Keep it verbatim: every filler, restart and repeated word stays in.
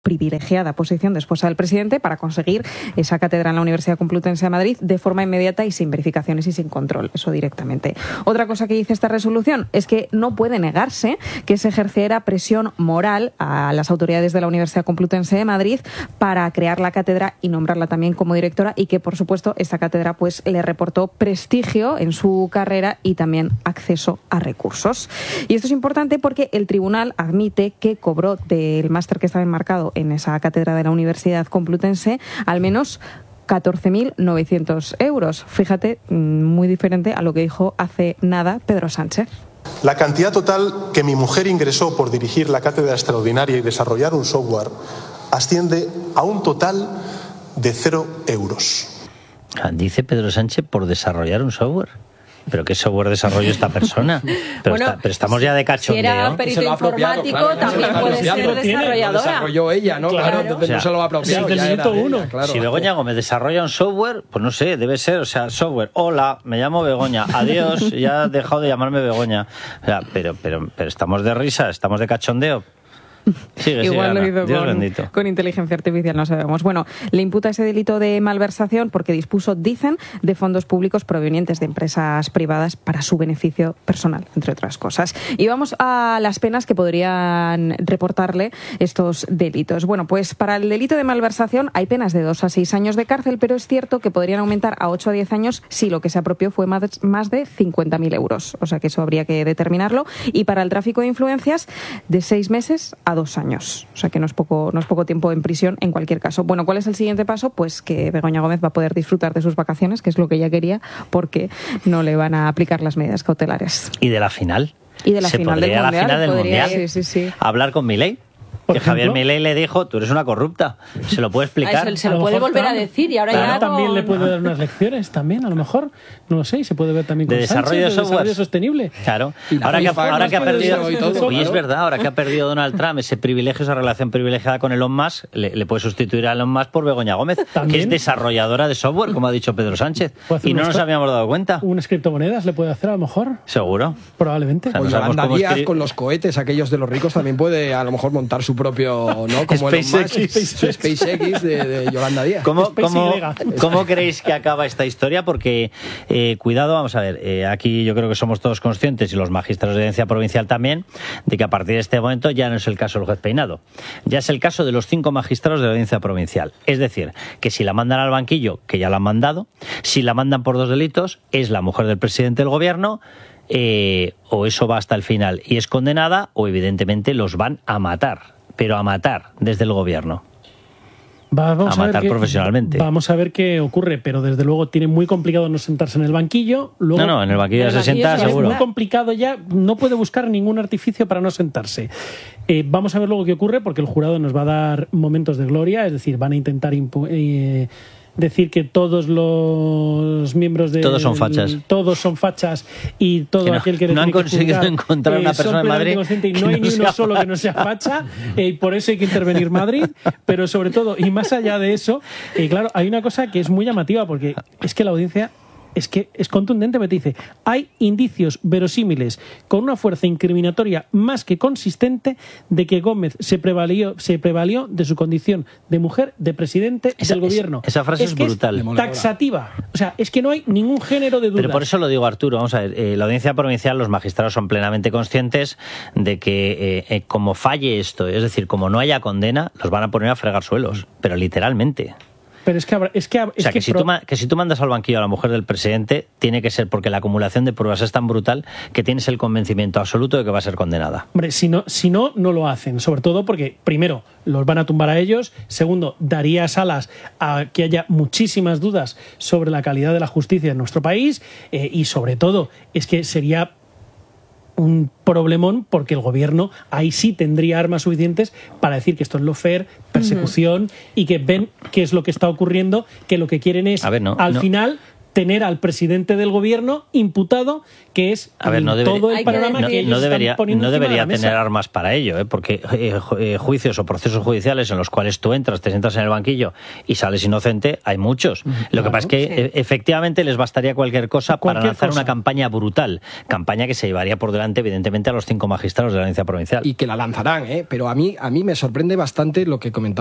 privilegiada posición de esposa del presidente para conseguir esa cátedra en la Universidad Complutense de Madrid de forma inmediata y sin verificaciones y sin control, eso directamente. Otra cosa que dice esta resolución es que no puede negarse que se ejerciera presión moral a las autoridades de la Universidad Complutense de Madrid para crear la cátedra y nombrarla también como directora, y que, por supuesto, esta cátedra pues le reportó prestigio en su carrera y también acceso a recursos. Y esto es importante porque el tribunal admite que cobró del máster que estaba enmarcado en esa cátedra de la Universidad Complutense al menos catorce mil novecientos euros. Fíjate, muy diferente a lo que dijo hace nada Pedro Sánchez. La cantidad total que mi mujer ingresó por dirigir la cátedra extraordinaria y desarrollar un software asciende a un total de cero euros. Dice Pedro Sánchez por desarrollar un software. ¿Pero qué software desarrolló esta persona? Pero, bueno, está, pero estamos ya de cachondeo. Si era perito informático, claro, también puede ser desarrolladora. Lo desarrolló ella, ¿no? Claro, Claro. entonces O sea, no se lo ha apropiado. si, ya era de ella, claro. si Begoña Gómez desarrolla un software, pues no sé, debe ser, o sea, software. Hola, me llamo Begoña. Adiós, ya has dejado de llamarme Begoña. O sea, pero, pero, pero estamos de risa, estamos de cachondeo. Sigue, Igual sigue, lo hizo Dios con, bendito. con inteligencia artificial, no sabemos. Bueno, le imputa ese delito de malversación porque dispuso, dicen, de fondos públicos provenientes de empresas privadas para su beneficio personal, entre otras cosas. Y vamos a las penas que podrían reportarle estos delitos. Bueno, pues para el delito de malversación hay penas de dos a seis años de cárcel, pero es cierto que podrían aumentar a ocho a diez años si lo que se apropió fue más, más de cincuenta mil euros. O sea que eso habría que determinarlo. Y para el tráfico de influencias, de seis meses a dos años. O sea que no es poco, no es poco tiempo en prisión en cualquier caso. Bueno, ¿cuál es el siguiente paso? Pues que Begoña Gómez va a poder disfrutar de sus vacaciones, que es lo que ella quería, porque no le van a aplicar las medidas cautelares. ¿Y de la final? Y de la ¿Se final del podría Mundial, la final del podría, Mundial? sí, sí, sí. Hablar con Milei. Que Javier Milei le dijo, tú eres una corrupta. Se lo puede explicar. Se, se lo puede volver a decir y ahora claro, ya también con... le puede dar unas lecciones también, a lo mejor, no lo sé, y se puede ver también con de desarrollo Sánchez, de de software desarrollo sostenible. Claro. Ahora que, ahora que ha perdido, y todo, oye, claro. es verdad, ahora que ha perdido Donald Trump ese privilegio, esa relación privilegiada con Elon Musk, le, le puede sustituir a Elon Musk por Begoña Gómez, ¿también? Que es desarrolladora de software, como ha dicho Pedro Sánchez, y no nos habíamos dado cuenta. ¿Unas criptomonedas le puede hacer a lo mejor? Seguro. Probablemente. O sea, no Yolanda Díaz escribir... con los cohetes, aquellos de los ricos, también puede a lo mejor montar su propio, ¿no? Como SpaceX. Su SpaceX de, de Yolanda Díaz. ¿Cómo, cómo, ¿Cómo creéis que acaba esta historia? Porque, eh, cuidado, vamos a ver, eh, aquí yo creo que somos todos conscientes, y los magistrados de audiencia provincial también, de que a partir de este momento ya no es el caso del juez Peinado. Ya es el caso de los cinco magistrados de la audiencia provincial. Es decir, que si la mandan al banquillo, que ya la han mandado, si la mandan por dos delitos, es la mujer del presidente del gobierno, eh, o eso va hasta el final y es condenada, o evidentemente los van a matar. Pero a matar desde el gobierno. Va, vamos a, a matar ver qué, profesionalmente. Vamos a ver qué ocurre, pero desde luego tiene muy complicado no sentarse en el banquillo. Luego, no, no, en el banquillo ya se sienta seguro. Es muy complicado ya, no puede buscar ningún artificio para no sentarse. Eh, vamos a ver luego qué ocurre, porque el jurado nos va a dar momentos de gloria, es decir, van a intentar impu- eh, decir que todos los miembros de todos son fachas todos son fachas y todo que no, aquel que no han conseguido juzgar, encontrar eh, una persona en Madrid y no hay no ni uno solo que no sea facha, eh, y por eso hay que intervenir Madrid, pero sobre todo y más allá de eso, eh, claro, hay una cosa que es muy llamativa, porque es que la audiencia es que es contundente, me dice, hay indicios verosímiles con una fuerza incriminatoria más que consistente de que Gómez se prevalió, se prevalió de su condición de mujer, de presidente esa, del gobierno. Esa frase es, es brutal. Es taxativa. O sea, es que no hay ningún género de duda. Pero por eso lo digo, Arturo, vamos a ver, eh, la audiencia provincial, los magistrados son plenamente conscientes de que eh, eh, como falle esto, es decir, como no haya condena, los van a poner a fregar suelos, pero literalmente. Pero es que, habrá, es que, es o sea, que, que, si pro... tú, que si tú mandas al banquillo a la mujer del presidente, tiene que ser porque la acumulación de pruebas es tan brutal que tienes el convencimiento absoluto de que va a ser condenada. Hombre, si no, si no, no lo hacen. Sobre todo porque, primero, los van a tumbar a ellos. Segundo, daría alas a que haya muchísimas dudas sobre la calidad de la justicia en nuestro país. Eh, y sobre todo, es que sería un problemón, porque el gobierno ahí sí tendría armas suficientes para decir que esto es lawfare, persecución, uh-huh. y que ven qué es lo que está ocurriendo, que lo que quieren es, a ver, no, al no. final, tener al presidente del gobierno imputado, que es a ver, no debería, todo el panorama no, que ellos no debería, están poniendo no debería encima de la tener mesa. armas para ello, ¿eh? Porque eh, eh, juicios o procesos judiciales en los cuales tú entras, te sientas en el banquillo y sales inocente, hay muchos. Lo Claro, que pasa es que sí. e- efectivamente les bastaría cualquier cosa para Cualquier lanzar cosa. una campaña brutal, campaña que se llevaría por delante evidentemente a los cinco magistrados de la audiencia provincial. Y que la lanzarán, ¿eh? Pero a mí, a mí me sorprende bastante lo que comentaba